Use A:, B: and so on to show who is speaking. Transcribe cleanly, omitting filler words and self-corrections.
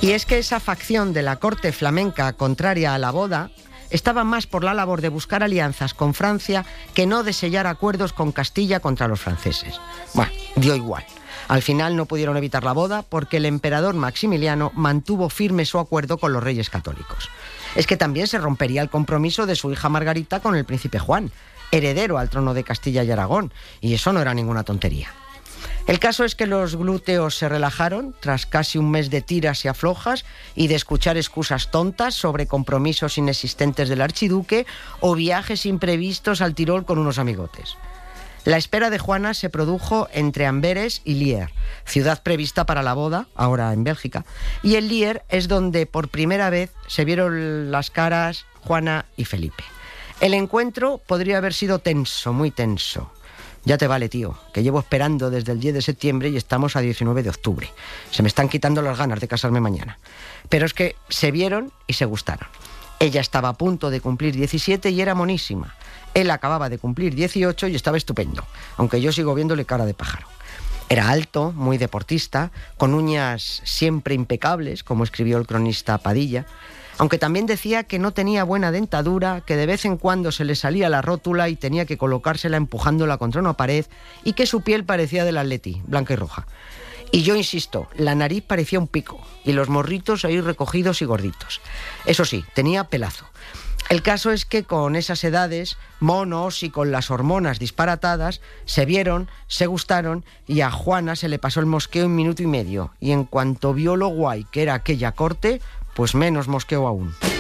A: Y es que esa facción de la corte flamenca contraria a la boda estaba más por la labor de buscar alianzas con Francia que no de sellar acuerdos con Castilla contra los franceses. Bueno, dio igual. Al final no pudieron evitar la boda porque el emperador Maximiliano mantuvo firme su acuerdo con los reyes católicos. Es que también se rompería el compromiso de su hija Margarita con el príncipe Juan, heredero al trono de Castilla y Aragón, y eso no era ninguna tontería. El caso es que los glúteos se relajaron tras casi un mes de tiras y aflojas y de escuchar excusas tontas sobre compromisos inexistentes del archiduque o viajes imprevistos al Tirol con unos amigotes. La espera de Juana se produjo entre Amberes y Lier, ciudad prevista para la boda, ahora en Bélgica, y en Lier es donde por primera vez se vieron las caras Juana y Felipe. El encuentro podría haber sido tenso, muy tenso. Ya te vale, tío, que llevo esperando desde el 10 de septiembre y estamos a 19 de octubre. Se me están quitando las ganas de casarme mañana. Pero es que se vieron y se gustaron. Ella estaba a punto de cumplir 17 y era monísima. Él acababa de cumplir 18 y estaba estupendo, aunque yo sigo viéndole cara de pájaro. Era alto, muy deportista, con uñas siempre impecables, como escribió el cronista Padilla, aunque también decía que no tenía buena dentadura, que de vez en cuando se le salía la rótula y tenía que colocársela empujándola contra una pared, y que su piel parecía del Atleti, blanca y roja. Y yo insisto, la nariz parecía un pico, y los morritos ahí recogidos y gorditos. Eso sí, tenía pelazo. El caso es que con esas edades, monos y con las hormonas disparatadas, se vieron, se gustaron y a Juana se le pasó el mosqueo en minuto y medio. Y en cuanto vio lo guay que era aquella corte, pues menos mosqueo aún.